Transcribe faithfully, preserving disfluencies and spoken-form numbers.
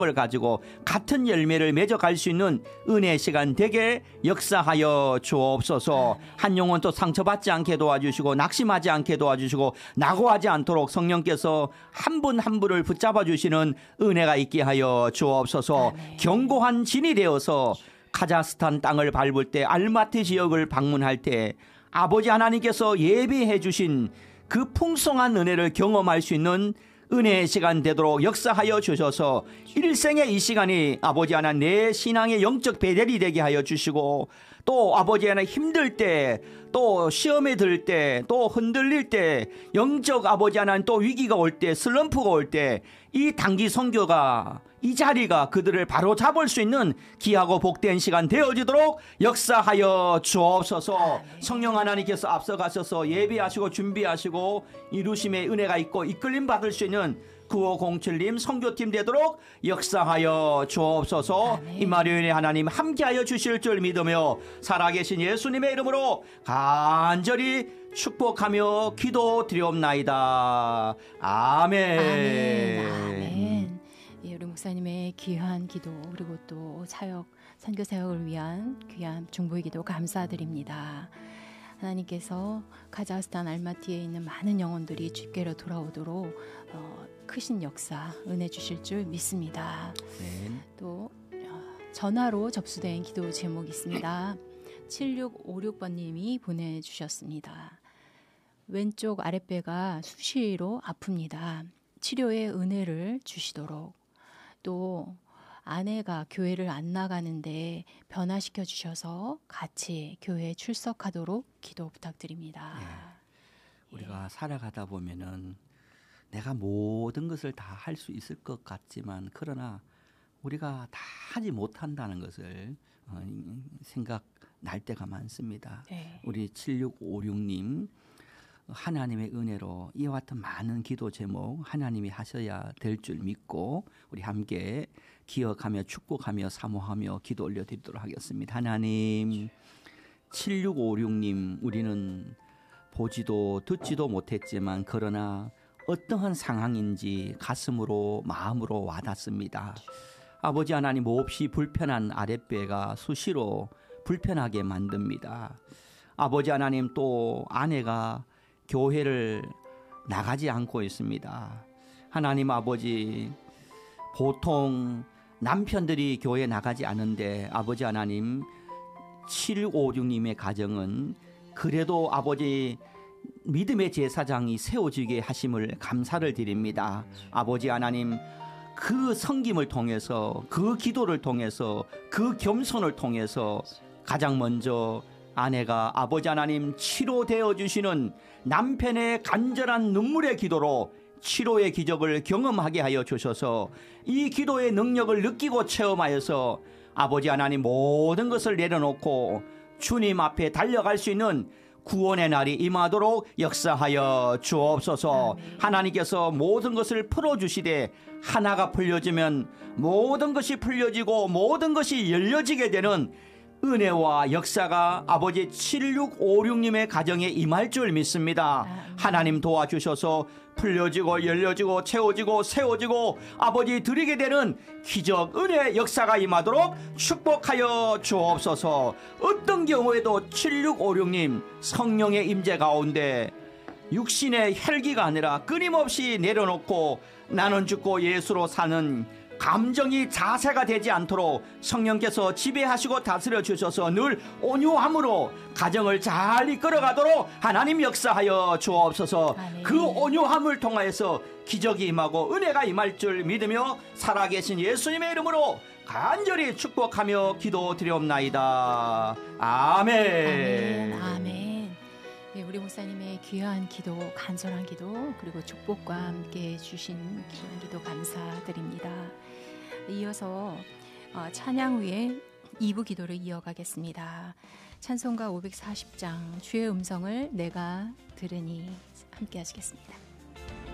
을 가지고 같은 열매를 맺어갈 수 있는 은혜의 시간 되게 역사하여 주옵소서. 한 영혼 또 상처받지 않게 도와주시고 낙심하지 않게 도와주시고 낙오하지 않도록 성령께서 한 분 한 분을 붙잡아 주시는 은혜가 있게 하여 주옵소서. 아멘. 견고한 진이 되어서 카자흐스탄 땅을 밟을 때 알마티 지역을 방문할 때 아버지 하나님께서 예비해 주신 그 풍성한 은혜를 경험할 수 있는 은혜의 시간 되도록 역사하여 주셔서 일생의 이 시간이 아버지 하나 내 신앙의 영적 베델이 되게 하여 주시고 또 아버지 하나 힘들 때 또 시험에 들 때 또 흔들릴 때 영적 아버지 하나는 또 위기가 올 때 슬럼프가 올 때 이 단기 선교가 이 자리가 그들을 바로 잡을 수 있는 귀하고 복된 시간 되어지도록 역사하여 주옵소서. 성령 하나님께서 앞서가셔서 예비하시고 준비하시고 이루심의 은혜가 있고 이끌림 받을 수 있는 구오공칠 님 선교팀 되도록 역사하여 주옵소서. 아멘. 임마누엘의 하나님 함께하여 주실 줄 믿으며 살아계신 예수님의 이름으로 간절히 축복하며 기도드리옵나이다. 아멘. 아멘. 아멘. 예, 우리 목사님의 귀한 기도 그리고 또 사역 선교 사역을 위한 귀한 중보의 기도 감사드립니다. 하나님께서 카자흐스탄 알마티에 있는 많은 영혼들이 주께로 돌아오도록 어, 크신 역사 은혜 주실 줄 믿습니다. 네. 또 어, 전화로 접수된 기도 제목이 있습니다. 칠육오육 번님이 보내주셨습니다. 왼쪽 아랫배가 수시로 아픕니다. 치료의 은혜를 주시도록 또 아내가 교회를 안 나가는데 변화시켜 주셔서 같이 교회에 출석하도록 기도 부탁드립니다. 네. 우리가 예. 살아가다 보면은 내가 모든 것을 다 할 수 있을 것 같지만 그러나 우리가 다 하지 못한다는 것을 어, 생각 날 때가 많습니다. 네. 우리 칠육오육 님 하나님의 은혜로 이와 같은 많은 기도 제목 하나님이 하셔야 될 줄 믿고 우리 함께 기억하며 축복하며 사모하며 기도 올려드리도록 하겠습니다. 하나님, 칠육오육 님 우리는 보지도 듣지도 못했지만 그러나 어떠한 상황인지 가슴으로 마음으로 와닿습니다. 아버지 하나님 몹시 불편한 아랫배가 수시로 불편하게 만듭니다. 아버지 하나님 또 아내가 교회를 나가지 않고 있습니다. 하나님 아버지 보통 남편들이 교회 나가지 않은데 아버지 하나님 칠육오육 님의 가정은 그래도 아버지 믿음의 제사장이 세워지게 하심을 감사를 드립니다. 아버지 하나님 그 섬김을 통해서 그 기도를 통해서 그 겸손을 통해서 가장 먼저 아내가 아버지 하나님 치료되어 주시는 남편의 간절한 눈물의 기도로 치료의 기적을 경험하게 하여 주셔서 이 기도의 능력을 느끼고 체험하여서 아버지 하나님 모든 것을 내려놓고 주님 앞에 달려갈 수 있는 구원의 날이 임하도록 역사하여 주옵소서. 아멘. 하나님께서 모든 것을 풀어주시되 하나가 풀려지면 모든 것이 풀려지고 모든 것이 열려지게 되는 은혜와 역사가 아버지 칠육오육 님의 가정에 임할 줄 믿습니다. 하나님 도와주셔서 풀려지고 열려지고 채워지고 세워지고 아버지 드리게 되는 기적 은혜의 역사가 임하도록 축복하여 주옵소서. 어떤 경우에도 칠육오육 님 성령의 임재 가운데 육신의 혈기가 아니라 끊임없이 내려놓고 나는 죽고 예수로 사는 감정이 자세가 되지 않도록 성령께서 지배하시고 다스려 주셔서 늘 온유함으로 가정을 잘 이끌어가도록 하나님 역사하여 주옵소서. 아멘. 그 온유함을 통하여서 기적이 임하고 은혜가 임할 줄 믿으며 살아계신 예수님의 이름으로 간절히 축복하며 기도드리옵나이다. 아멘. 아멘. 아멘. 네, 우리 목사님의 귀한 기도, 간절한 기도 그리고 축복과 함께 주신 귀한 기도 감사드립니다. 이어서 찬양 후에 이 부 기도를 이어가겠습니다. 찬송가 오백사십 장 주의 음성을 내가 들으니 함께 하시겠습니다.